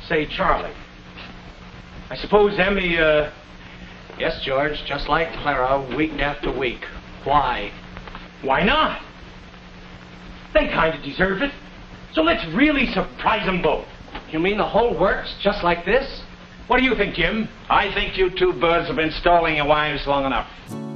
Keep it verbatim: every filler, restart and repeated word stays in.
Say, Charlie, I suppose Emmy, uh... Yes, George, just like Clara, week after week. Why? Why not? They kind of deserve it. So let's really surprise them both. You mean the whole works just like this? What do you think, Jim? I think you two birds have been stalling your wives long enough.